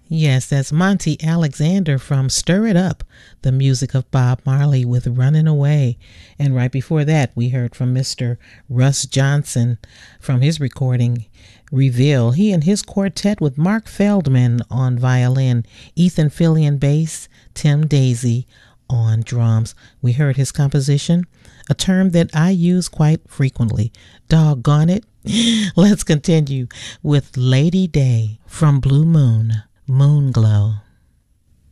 Yes, that's Monty Alexander from Stir It Up, the music of Bob Marley with Running Away. And right before that, we heard from Mr. Russ Johnson from his recording, Reveal. He and his quartet with Mark Feldman on violin, Ethan Fillion bass, Tim Daisy on drums. We heard his composition, a term that I use quite frequently, doggone it. Let's continue with Lady Day from Blue Moon, Moon Glow.